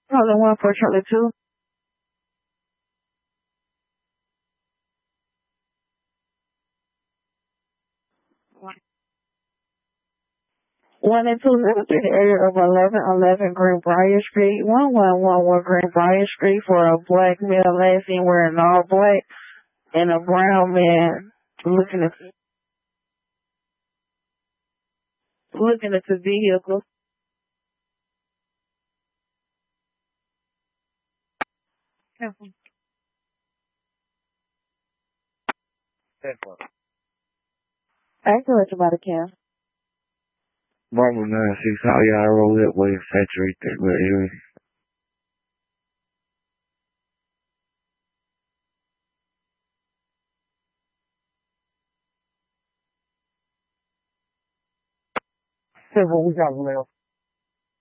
Charlie 1 for Charlie 2. 1 and 203, the area of 1111 Greenbrier Street, 1111 Greenbrier Street for a black male last seen wearing all black and a brown man looking at the vehicle. I can let you by the can. Marble 96, how y'all roll that way and saturate that area. Several we got left.